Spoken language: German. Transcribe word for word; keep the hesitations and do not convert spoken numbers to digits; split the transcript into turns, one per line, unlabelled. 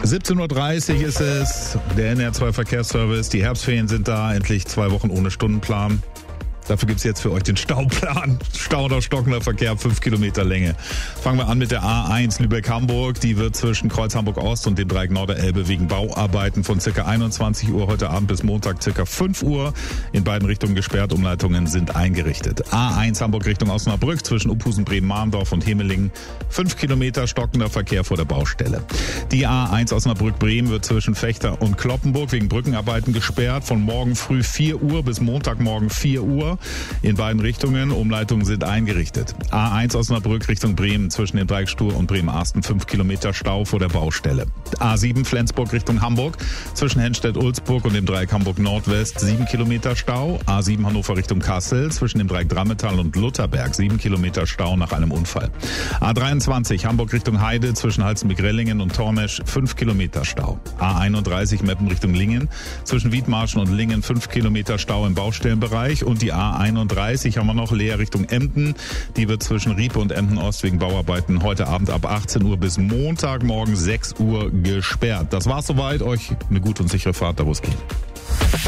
siebzehn Uhr dreißig ist es, der N R zwei Verkehrsservice. Die Herbstferien sind da, endlich zwei Wochen ohne Stundenplan. Dafür gibt's jetzt für euch den Stauplan. Stau oder stockender Verkehr, fünf Kilometer Länge. Fangen wir an mit der A eins Lübeck-Hamburg. Die wird zwischen Kreuz Hamburg-Ost und dem Dreieck Norderelbe wegen Bauarbeiten von ca. einundzwanzig Uhr heute Abend bis Montag ca. fünf Uhr in beiden Richtungen gesperrt. Umleitungen sind eingerichtet. A eins Hamburg Richtung Osnabrück zwischen Uphusen, Bremen-Marndorf und Hemelingen. fünf Kilometer stockender Verkehr vor der Baustelle. Die A eins Osnabrück-Bremen wird zwischen Fechter und Kloppenburg wegen Brückenarbeiten gesperrt. Von morgen früh vier Uhr bis Montagmorgen vier Uhr. In beiden Richtungen. Umleitungen sind eingerichtet. A eins Osnabrück Richtung Bremen zwischen dem Dreieck Stur und Bremen-Arsten fünf Kilometer Stau vor der Baustelle. A sieben Flensburg Richtung Hamburg zwischen Henstedt-Ulzburg und dem Dreieck Hamburg-Nordwest sieben Kilometer Stau. A sieben Hannover Richtung Kassel zwischen dem Dreieck Drammetal und Lutherberg sieben Kilometer Stau nach einem Unfall. A dreiundzwanzig Hamburg Richtung Heide zwischen Halstenbek-Rellingen und Tornesch fünf Kilometer Stau. A einunddreißig Meppen Richtung Lingen zwischen Wiedmarschen und Lingen fünf Kilometer Stau im Baustellenbereich. Und die A einunddreißig haben wir noch leer Richtung Emden. Die wird zwischen Riepe und Emden-Ost wegen Bauarbeiten heute Abend ab achtzehn Uhr bis Montagmorgen sechs Uhr gesperrt. Das war's soweit. Euch eine gute und sichere Fahrt, da wo es geht.